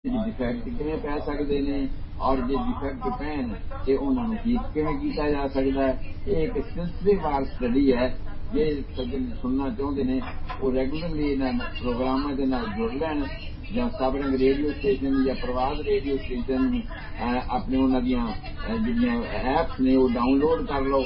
Defect किवें पै सकदे ने और जे डिफेक्ट पैन तो उन्होंने ठीक किवें कीता जा सकता है। ये एक सिलसिलेवार स्टडी है। जे सज्जन सुनना चाहते हैं वो रेगुलरली इन्होंने प्रोग्रामों के नाल जुड़ लैन या सब रंग रेडियो स्टेशन या प्रवाद रेडियो स्टेशन अपने उन्होंने जिहड़ियां ऐप्स ने वो डाउनलोड कर लो।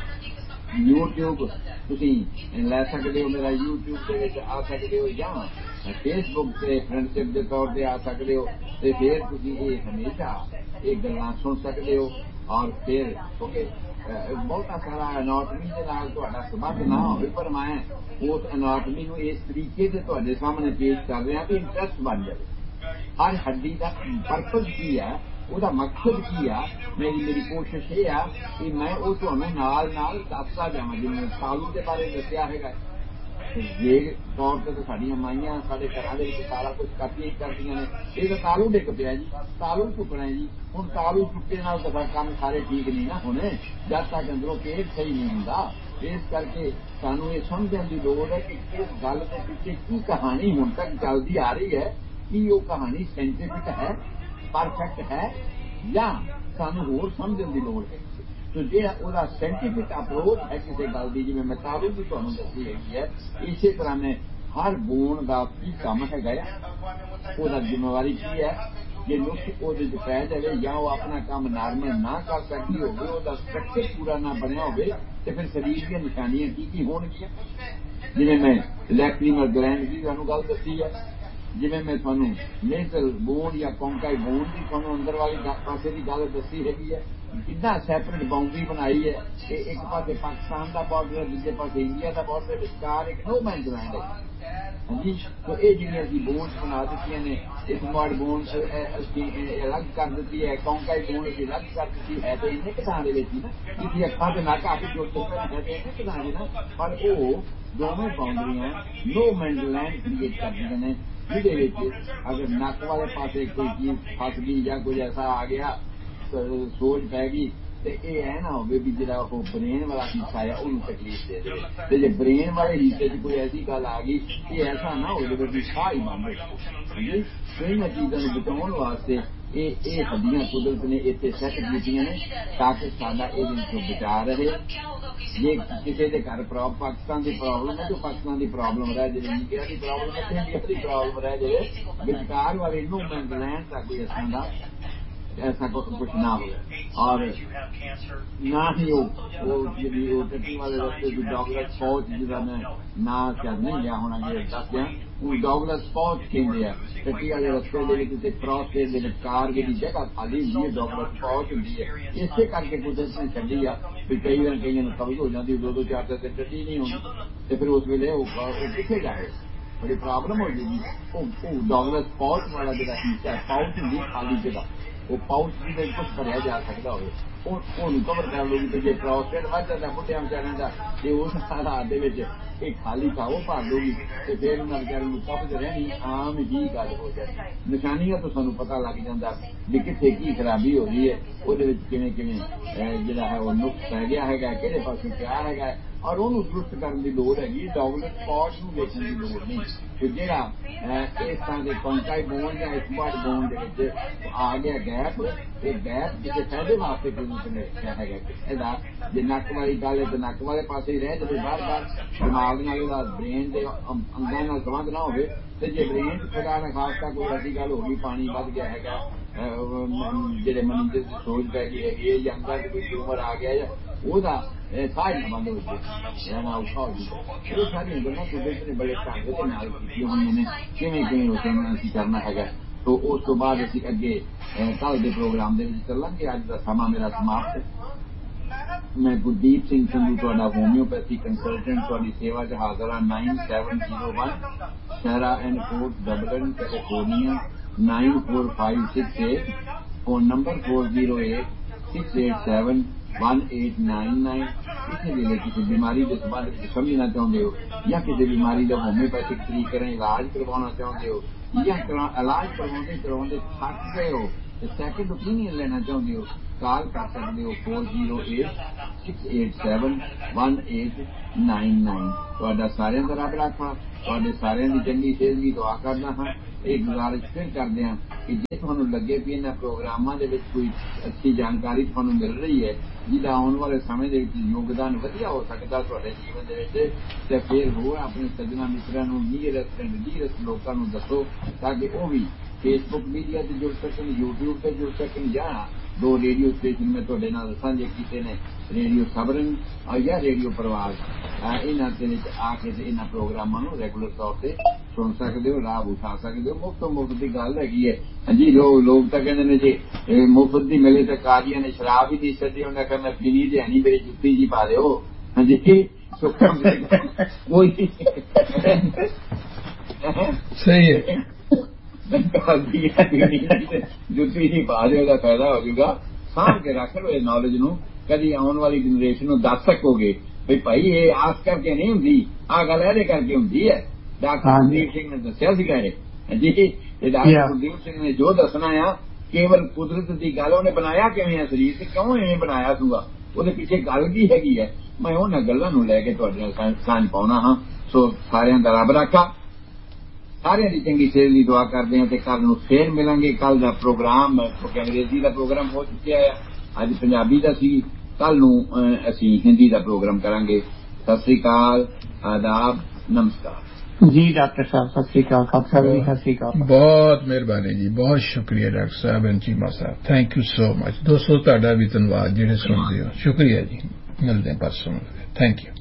यूट्यूब तुसीं लै सकते हो, मेरा यूट्यूब के आ सकते हो या फेसबुक से फ्रेंडशिप के तौर पर आ सकते हो। तो फिर तुसीं ये हमेशा ये गल्लां सुन सकते हो और फिर क्योंकि बहुता सारा एनाटमी के नाल तुहाडा संबंध ना होवे पर मैं उस एनाटमी नूं इस तरीके से तुहाडे सामने पेश कर रहा कि इंटरस्ट बन जाए। हर हड्डी का परपज की है, ਉਹਦਾ मकसद की आ। मेरी कोशिश ये आ कि मैं वो तुहानू नाल नाल दसदा जावां। जिवें तालू के बारे दस्सिया है वेग तौर पर तो साडियां माइयां साडे घरां दे विच सारा कुछ करदियां ही करदियां ने। ये तो तालू डिग पिया जी, तालू चुकना है जी। हुण तालू चुके नाल तो काम सारे ठीक नहीं ना होने जब तक अंदरों पेट सही नहीं हुंदा। इस करके सानू ये समझण दी लोड़ है कि इस गल के पिछे की कहानी हुण तक चलदी आ रही है कि वो कहानी साइंटिफिक है, परफेक्ट है या सानू होर समझण दी लोड़ है। तो जो वह साइंटिफिक अप्रोच है किसी गल की जिवें मैं तालू की तुहानू दसी है इस तरह ने हर बोन का की काम है वह जिम्मेवारी की है। जे नुक्स वो पै जाए या वह अपना काम नॉर्मल ना कर सकती हो स्ट्रक्चर पूरा ना बनया हो तो फिर शरीर दी निशानियां की होणगियां। जिवें मैं लैक्रीमल ग्लैंड की तुहानू गल दसी है, जिवें मैं तुहानू नेजल बोन या कोंकाई बोन की तुहानू अंदर वाली पासे की गल दसी है कितना सैपरेट बाउंड्री बनाई है कि एक पासे पाकिस्तान का बॉर्डर है, दूजे पासे इंडिया का बॉर्डर, विचकार एक नो मैन लैंड है। हाँ जी, तो ये जिहड़ियां असीं बोन्स बना दित्तियां ने, इथमॉइड बोन अलग कर दी है, कोंकाई बोन असीं अलग कर दी है तो इन्ने के थां दे विच ही ना जिथे अखां ते नक हथ जुड़दे पे है तो इन्ने के थां च ना। पर वो दोवें बाउंड्रियां नो मैन लैंड क्रिएट करदियां ने जिहदे विच अगर नक वाले पासे कोई चीज फस गई या कोई ऐसा आ गया सोच पै गई तो ये है ना हो भी जो ब्रेन वाला हिस्सा है उन्होंने तकलीफ दे दे। तो जो ब्रेन वाले हिस्से च कोई ऐसी गल आ गई कि ऐसा ना हो जाए भी साह ही बंद हो जाए। जी, तो इन चीज़ों को बचाने वास्ते ये हड्डियां कुदरत ने इतने सैट कीतियां ने ताकि साडा ये बचा रहे। जे किसी के घर पाकिस्तान की प्रॉब्लम है तो पाकिस्तान की प्रॉब्लम रह जाए, इंडिया की प्रॉब्लम है तो इंडिया की प्रॉब्लम रह जाए, विचकार वाले नो मैन लैंड का कोई इस तरह का ऐसा कुछ ना हो। और ना ही वो टट्टी वाले रस्ते जो डॉगलस पहुंच जिसका मैं ना शायद नहीं लिया होना ये दस दिया डॉगलस पहुंच कहते हैं टट्टी वाले रस्ते क्रॉस के विचकार की जगह खाली हुंदी है, डॉगलस पहुंच हुंदी है। इसे करके कुदरत ने छड्डी आ भी कई बार कई कब्ज हो जाती, दो चार दिन टट्टी नहीं होनी तो फिर उस वेले किथे जाए, बड़ी प्रॉब्लम हो जाएगी। डॉगलस पहुंच वाला जो हिस्सा है पाउच होंगी खाली जगह, वो पाउच जिसे कुछ भरिया जा सकता हो कवर कर लोगी। तो जो प्रोस्टेट वध जाता बुढ़िया बेचारियों का तो उस हालात के खाली था वो भर लोगी तो फिर उन्होंने बेचारे कब्ज रहनी आम ही गल हो जाती। निशानियां तो सूँ पता लग जाता भी कितने की खराबी हो रही है, वो किवें किवें जिहड़ा है वो नुक्स पै गया है किहड़े पासे पिया है और उन्होंने दुरुस्त करने की लोड़ हैगी। डॉगलस स्पॉट नूं वेखण की लोड़ नहीं। तो जिहड़ा इस तरह के कोंकाई बोन या इथमॉइड बोन दे विच आ गया गैप, ये गैप किसी फायदे वास्ते कुदरत ने रखा है इसका। जे नक वाली गल है तो नक वाले पासे ही रह जाए, बार बार दिमाग नाल ब्रेन के अंगां नाल संबंध ना हो। जे ब्रेन च खुदा न खास्ता कोई ऐसी गल होगी पानी वध गया है जेडे मनीजर की सोच पै गई है या अंगां च कोई ट्यूमर आ गया या ਉਹਦਾ ਸਾਹ ਨਾ ਬੰਦ ਹੋ ਜਾਏ, ਰਹਿਣਾ ਔਖਾ ਹੋ ਜਾਏ। ਇਹ ਸਾਰੀਆਂ ਗੱਲਾਂ ਕੁਦਰਤ ਨੇ ਬੜੇ ਢੰਗ ਦੇ ਨਾਲ ਕੀਤੀਆਂ ਹੋਈਆਂ ਨੇ ਕਿਵੇਂ ਕਿਵੇਂ ਉਸ ਨੂੰ ਅਸੀਂ ਕਰਨਾ ਹੈਗਾ। तो उस तो बाद ਅਸੀਂ ਅੱਗੇ ਕੱਲ ਦੇ ਪ੍ਰੋਗਰਾਮ ਦੇ ਵਿੱਚ ਚੱਲਾਂਗੇ। ਅੱਜ ਦਾ ਸਮਾਂ ਮੇਰਾ ਸਮਾਪਤ ਹੈ। मैं गुरदीप सिंह संधू ਤੁਹਾਡਾ होम्योपैथी कंसल्टेंट ਤੁਹਾਡੀ सेवा च हाजिर हाँ। 9701 शहरा and court Dublin California 94568 phone number 4086871899। किसी वेले किसी बीमारी के संबंध में समझना चाहते हो या किसी बीमारी का होम्योपैथिक तरीके ने इलाज करवाना चाहते हो या इलाज करवाते थक गए हो तो सैकेंड ओपीनियन लेना चाहते हो कॉल कर सकते हो 4086871899। ਤੁਹਾਡਾ ਸਾਰਿਆਂ ਦਾ ਰੱਬ ਰਾਖਾ, ਤੁਹਾਡੇ ਸਾਰਿਆਂ ਦੀ ਚੰਗੀ ਸਿਹਤ ਦੀ ਦੁਆ ਕਰਦਾ ਹਾਂ। ਇਹ ਗੁਜ਼ਾਰਿਸ਼ ਫਿਰ ਕਰਦੇ ਹਾਂ ਕਿ ਜੇ ਤੁਹਾਨੂੰ ਲੱਗੇ ਵੀ ਇਹਨਾਂ ਪ੍ਰੋਗਰਾਮਾਂ ਦੇ ਵਿੱਚ ਕੋਈ ਅੱਛੀ ਜਾਣਕਾਰੀ ਤੁਹਾਨੂੰ ਮਿਲ ਰਹੀ ਹੈ ਜਿਹਦਾ ਆਉਣ ਵਾਲੇ ਸਮੇਂ ਦੇ ਵਿੱਚ ਯੋਗਦਾਨ ਵਧੀਆ ਹੋ ਸਕਦਾ ਤੁਹਾਡੇ ਜੀਵਨ ਦੇ ਵਿੱਚ, ਤੇ ਫਿਰ ਹੋਰ ਆਪਣੇ ਸੱਜਣਾ ਮਿੱਤਰਾਂ ਨੂੰ ਨੀਰਸ ਲੋਕਾਂ ਨੂੰ ਦੱਸੋ ਤਾਂ ਕਿ ਉਹ ਵੀ ਫੇਸਬੁੱਕ ਮੀਡੀਆ ਤੇ ਜੁੜ ਸਕਣ, YouTube ਤੇ ਜੁੜ ਸਕਣ, ਜਾਂ 2 ਰੇਡੀਓ ਸਟੇਸ਼ਨ ਮੈਂ ਤੁਹਾਡੇ ਨਾਲ ਸਾਂਝੇ ਕੀਤੇ ਨੇ, ਰੇਡੀਓ ਖਬਰਨ ਜਾਂ ਰੇਡੀਓ ਪ੍ਰਵਾਸ, ਇਹਨਾਂ ਦੇ ਵਿੱਚ ਆ ਕੇ ਤੇ ਇਹਨਾਂ ਪ੍ਰੋਗਰਾਮਾਂ ਨੂੰ ਰੈਗੂਲਰ ਤੌਰ ਤੇ ਸੁਣ ਸਕਦੇ ਹੋ, ਲਾਭ ਉਠਾ ਸਕਦੇ ਹੋ। ਮੁਫਤ ਦੀ ਗੱਲ ਹੈਗੀ ਹੈ। ਹਾਂਜੀ, ਲੋਕ ਤਾਂ ਕਹਿੰਦੇ ਨੇ ਜੀ ਮੁਫਤ ਦੀ ਮਿਲੇ ਤਾਂ ਕਾਜ਼ੀਆਂ ਨੇ ਸ਼ਰਾਬ ਹੀ ਨਹੀਂ ਛੱਡੀ, ਉਹਨਾਂ ਕਹਿੰਦਾ ਪੀਣੀ ਤੇ ਨਹੀਂ, ਮੇਰੀ ਜੁੱਤੀ ਜੀ ਪਾ ਦਿਓ। ਹਾਂਜੀ, ਕੋਈ ਸਹੀ ਹੈ, ਜੁੱਤੀ ਨਹੀਂ ਪਾ ਦਿਓ, ਉਹਦਾ ਫਾਇਦਾ ਹੋ ਜਾਊਗਾ। ਸਾਂਭ ਕੇ ਰੱਖ ਲਓ ਇਹ ਨੌਲੇਜ ਨੂੰ, ਕਦੀ ਆਉਣ ਵਾਲੀ ਜਨਰੇਸ਼ਨ ਨੂੰ ਦੱਸ ਸਕੋਗੇ ਵੀ ਭਾਈ ਇਹ ਆਸ ਕਰਕੇ ਨਹੀਂ ਹੁੰਦੀ, ਆਹ ਗੱਲ ਇਹਦੇ ਕਰਕੇ ਹੁੰਦੀ ਹੈ। ਡਾਕਟਰ ਕੁਲਦੀਪ ਸਿੰਘ ਨੇ ਦੱਸਿਆ ਸੀਗਾ ਇਹ ਜੀ, ਤੇ ਡਾਕਟਰ ਕੁਲਦੀਪ ਸਿੰਘ ਨੇ ਜੋ ਦੱਸਣਾ ਆ ਕੇਵਲ ਕੁਦਰਤ ਦੀ ਗੱਲ, ਉਹਨੇ ਬਣਾਇਆ ਕਿਵੇਂ ਆ ਸਰੀਰ ਤੇ ਕਿਉਂ ਇਵੇਂ ਬਣਾਇਆ ਸੀਗਾ, ਉਹਦੇ ਪਿੱਛੇ ਗੱਲ ਕੀ ਹੈਗੀ ਹੈ, ਮੈਂ ਉਹਨਾਂ ਗੱਲਾਂ ਨੂੰ ਲੈ ਕੇ ਤੁਹਾਡੇ ਨਾਲ ਸਾਂਝ ਪਾਉਣਾ ਹਾਂ। ਸੋ ਸਾਰਿਆਂ ਦਾ ਰੱਬ ਰਾਖਾ, ਸਾਰਿਆਂ ਦੀ ਚੰਗੀ ਸਿਹਤ ਦੀ ਦੁਆ ਕਰਦੇ ਹਾਂ ਤੇ ਕੱਲ ਨੂੰ ਫੇਰ ਮਿਲਾਂਗੇ। ਕੱਲ ਦਾ ਪ੍ਰੋਗਰਾਮ ਕਿਉਂਕਿ ਅੰਗਰੇਜ਼ੀ ਦਾ ਪ੍ਰੋਗਰਾਮ ਹੋ ਚੁੱਕਿਆ ਹੈ, ਅੱਜ ਪੰਜਾਬੀ ਦਾ ਸੀ, ਕੱਲ ਨੂੰ ਅਸੀਂ ਹਿੰਦੀ ਦਾ ਪ੍ਰੋਗਰਾਮ ਕਰਾਂਗੇ। ਸਤਿ ਸ੍ਰੀ ਅਕਾਲ, ਆਦਾਬ, ਨਮਸਕਾਰ जी डॉक्टर साहब, सत श्री अकाल। खालसा जी, सत श्री अकाल। बहुत मेहरबानी जी, बहुत शुक्रिया डॉक्टर साहब एंड चीमा साहब, थैंक यू सो मच। दोस्तों ਤੁਹਾਡਾ ਵੀ ਧੰਨਵਾਦ ਜਿਹੜੇ ਸੁਣਦੇ ਹੋ, ਸ਼ੁਕਰੀਆ ਜੀ। ਮਿਲਦੇ ਹਾਂ ਪਰਸੋਂ, ਥੈਂਕ ਯੂ।